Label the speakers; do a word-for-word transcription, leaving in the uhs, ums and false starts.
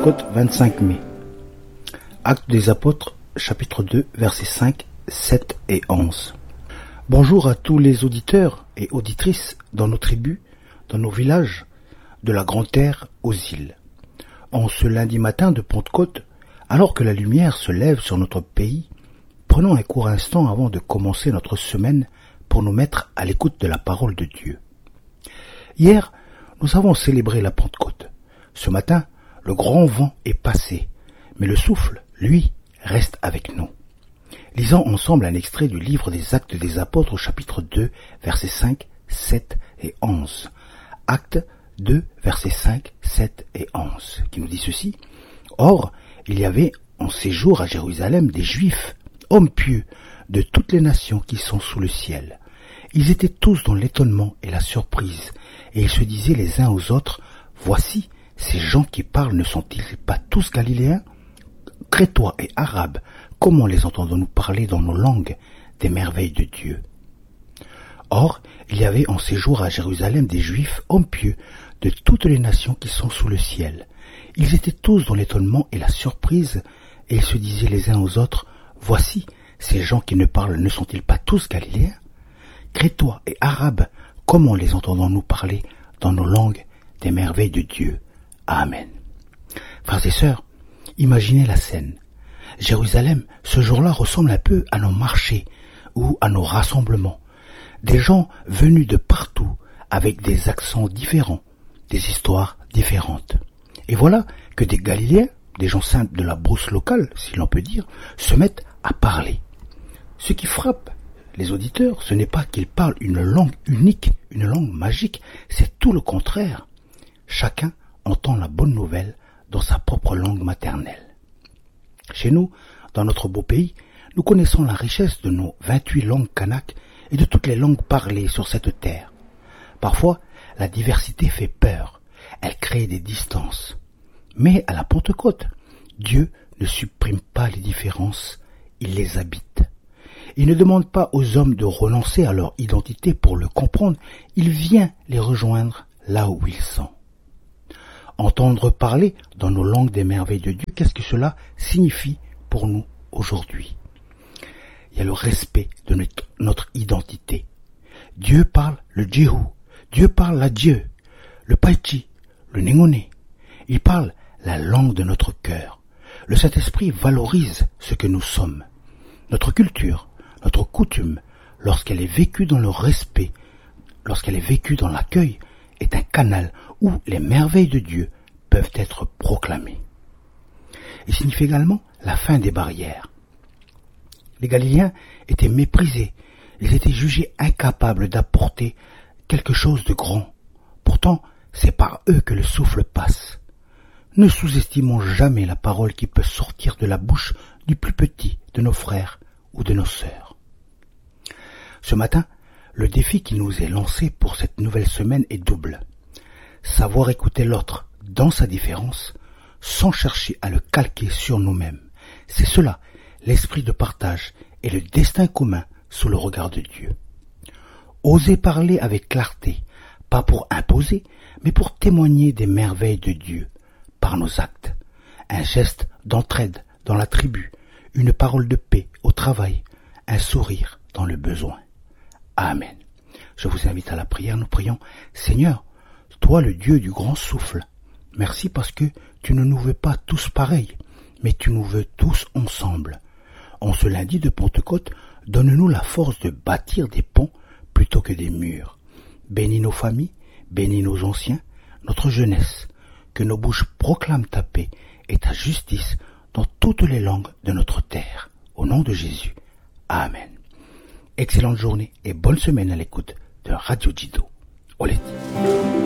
Speaker 1: Pentecôte, vingt-cinq mai. Actes des Apôtres, chapitre deux, versets cinq, sept et onze. Bonjour à tous les auditeurs et auditrices dans nos tribus, dans nos villages, de la Grande Terre aux îles. En ce lundi matin de Pentecôte, alors que la lumière se lève sur notre pays, prenons un court instant avant de commencer notre semaine pour nous mettre à l'écoute de la parole de Dieu. Hier, nous avons célébré la Pentecôte. Ce matin, le grand vent est passé, mais le souffle, lui, reste avec nous. Lisons ensemble un extrait du livre des Actes des Apôtres au chapitre deux, versets cinq, sept et onze. Actes deux, versets cinq, sept et onze, qui nous dit ceci. Or, il y avait en séjour à Jérusalem des Juifs, hommes pieux, de toutes les nations qui sont sous le ciel. Ils étaient tous dans l'étonnement et la surprise, et ils se disaient les uns aux autres, « Voici, ces gens qui parlent ne sont-ils pas tous galiléens? Crétois et arabes, comment les entendons-nous parler dans nos langues des merveilles de Dieu ?» Or, il y avait en séjour à Jérusalem des Juifs, hommes pieux, de toutes les nations qui sont sous le ciel. Ils étaient tous dans l'étonnement et la surprise, et ils se disaient les uns aux autres, « Voici, ces gens qui ne parlent ne sont-ils pas tous galiléens? Crétois et arabes, comment les entendons-nous parler dans nos langues des merveilles de Dieu ?» Amen. Frères et sœurs, imaginez la scène. Jérusalem, ce jour-là, ressemble un peu à nos marchés ou à nos rassemblements. Des gens venus de partout, avec des accents différents, des histoires différentes. Et voilà que des Galiléens, des gens simples de la brousse locale, si l'on peut dire, se mettent à parler. Ce qui frappe les auditeurs, ce n'est pas qu'ils parlent une langue unique, une langue magique, c'est tout le contraire. Chacun entend la bonne nouvelle dans sa propre langue maternelle. Chez nous, dans notre beau pays, nous connaissons la richesse de nos vingt-huit langues kanak et de toutes les langues parlées sur cette terre. Parfois, la diversité fait peur, elle crée des distances. Mais à la Pentecôte, Dieu ne supprime pas les différences, il les habite. Il ne demande pas aux hommes de renoncer à leur identité pour le comprendre, il vient les rejoindre là où ils sont. Entendre parler dans nos langues des merveilles de Dieu, qu'est-ce que cela signifie pour nous aujourd'hui? Il y a le respect de notre, notre identité. Dieu parle le Jéhu, Dieu parle la Dieu, le Paichi, le Nengone. Il parle la langue de notre cœur. Le Saint-Esprit valorise ce que nous sommes. Notre culture, notre coutume, lorsqu'elle est vécue dans le respect, lorsqu'elle est vécue dans l'accueil, est un canal où les merveilles de Dieu peuvent être proclamées. Il signifie également la fin des barrières. Les Galiléens étaient méprisés, ils étaient jugés incapables d'apporter quelque chose de grand. Pourtant, c'est par eux que le souffle passe. Ne sous-estimons jamais la parole qui peut sortir de la bouche du plus petit de nos frères ou de nos sœurs. Ce matin, le défi qui nous est lancé pour cette nouvelle semaine est double. Savoir écouter l'autre dans sa différence, sans chercher à le calquer sur nous-mêmes. C'est cela, l'esprit de partage et le destin commun sous le regard de Dieu. Oser parler avec clarté, pas pour imposer, mais pour témoigner des merveilles de Dieu, par nos actes. Un geste d'entraide dans la tribu, une parole de paix au travail, un sourire dans le besoin. Amen. Je vous invite à la prière, nous prions. Seigneur, toi le Dieu du grand souffle, merci parce que tu ne nous veux pas tous pareils, mais tu nous veux tous ensemble. En ce lundi de Pentecôte, donne-nous la force de bâtir des ponts plutôt que des murs. Bénis nos familles, bénis nos anciens, notre jeunesse, que nos bouches proclament ta paix et ta justice dans toutes les langues de notre terre. Au nom de Jésus. Amen. Excellente journée et bonne semaine à l'écoute de Radio Jido. Oleti.